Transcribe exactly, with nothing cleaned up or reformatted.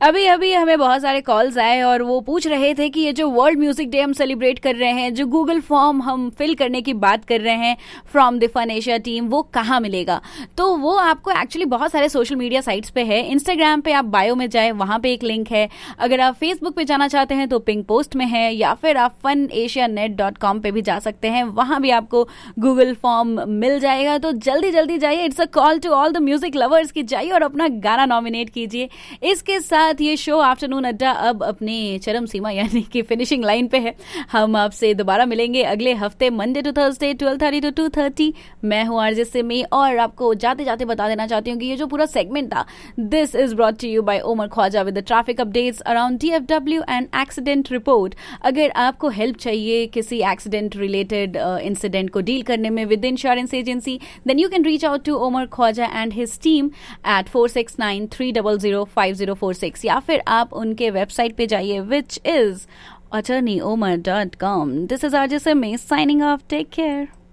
अभी अभी हमें बहुत सारे कॉल्स आए और वो पूछ रहे थे कि ये जो वर्ल्ड म्यूजिक डे हम सेलिब्रेट कर रहे हैं, जो गूगल फॉर्म हम फिल करने की बात कर रहे हैं from the fun Asia team, वो कहाँ मिलेगा। तो वो आपको एक्चुअली बहुत सारे सोशल मीडिया साइट्स पे है। इंस्टाग्राम पे आप बायो में जाए, वहाँ पे एक लिंक है। अगर आप फेसबुक पे जाना चाहते हैं तो पिंक पोस्ट में है, या फिर आप fun Asia net dot com पे भी जा सकते हैं, वहाँ भी आपको गूगल फॉर्म मिल जाएगा। तो जल्दी जल्दी जाइए, it's a call to all the music lovers की जाइए और अपना गाना नॉमिनेट कीजिए। इसके साथ ये शो आफ्टरनून अड्डा अब अपनी चरम सीमा यानी कि फिनिशिंग लाइन पे है। हम आपसे दोबारा मिलेंगे अगले हफ्ते Monday to Thursday twelve thirty two to thirty. मैं हूँ आरजे सिमी और आपको जाते जाते बता देना चाहती हूँ कि ये जो पूरा सेगमेंट था, this is brought to you bye Omar Khwaja with the traffic updates around डीएफडब्ल्यू and accident report. अगर आपको हेल्प चाहिए किसी एक्सीडेंट रिलेटेड इंसिडेंट को डील करने में with insurance agency, then you can reach out to Omar Khwaja and his team at four six nine three double zero five zero four six, या फिर आप उनके वेबसाइट पे जाइए which is attorney omar dot com. This is RJ Simi signing off, take care.